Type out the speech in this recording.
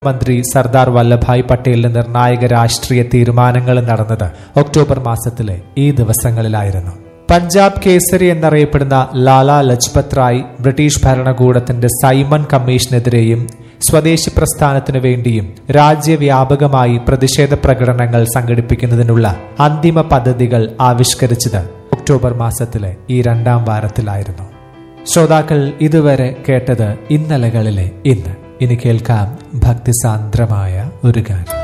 മന്ത്രി സർദാർ വല്ലഭായ് പട്ടേലിന്റെ നിർണായക രാഷ്ട്രീയ തീരുമാനങ്ങൾ നടന്നത് ഒക്ടോബർ മാസത്തിലെ ഈ ദിവസങ്ങളിലായിരുന്നു. പഞ്ചാബ് കേസരി എന്നറിയപ്പെടുന്ന ലാലാ ലജ്പത് റായ് ബ്രിട്ടീഷ് ഭരണകൂടത്തിന്റെ സൈമൺ കമ്മീഷനെതിരെയും സ്വദേശി പ്രസ്ഥാനത്തിനു വേണ്ടിയും രാജ്യവ്യാപകമായി പ്രതിഷേധ പ്രകടനങ്ങൾ സംഘടിപ്പിക്കുന്നതിനുള്ള അന്തിമ പദ്ധതികൾ ആവിഷ്കരിച്ചത് ഒക്ടോബർ മാസത്തിലെ ഈ രണ്ടാം വാരത്തിലായിരുന്നു. ശ്രോതാക്കൾ ഇതുവരെ കേട്ടത് ഇന്നലകളിലെ ഇന്ന്. ഇനി കേൾക്കാം ഭക്തിസാന്ദ്രമായ ഒരു ഗാനം.